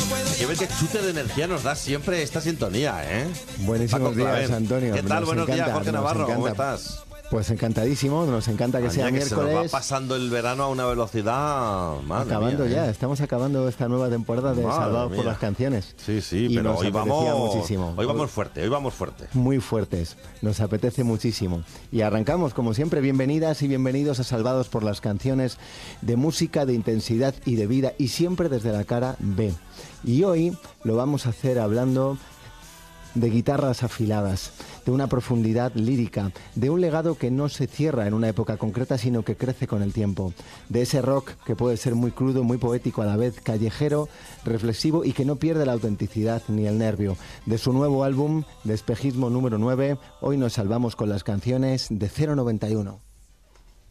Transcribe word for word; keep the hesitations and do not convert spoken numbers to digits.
Que ver qué chute de energía nos da siempre esta sintonía, ¿eh? Buenísimos Paco días, Claver. Antonio. ¿Qué tal? Nos Buenos encanta, días, Jorge nos Navarro. ¿Cómo encanta. estás? Pues encantadísimo, nos encanta que Anda, sea que se nos va miércoles. pasando el verano a una velocidad. Madre Acabando mía, ya, ¿eh? estamos acabando esta nueva temporada de Madre Salvados por mía. las Canciones. Sí, sí, Y pero nos hoy apetecía vamos, muchísimo. hoy vamos fuerte, hoy vamos fuerte. Muy fuertes, nos apetece muchísimo. Y arrancamos, como siempre, bienvenidas y bienvenidos a Salvados por las Canciones, de música, de intensidad y de vida, y siempre desde la cara B. Y hoy lo vamos a hacer hablando de guitarras afiladas, de una profundidad lírica, de un legado que no se cierra en una época concreta, sino que crece con el tiempo, de ese rock que puede ser muy crudo, muy poético, a la vez callejero, reflexivo y que no pierde la autenticidad ni el nervio. De su nuevo álbum, de Espejismo número nueve, hoy nos salvamos con las canciones de cero noventa y uno.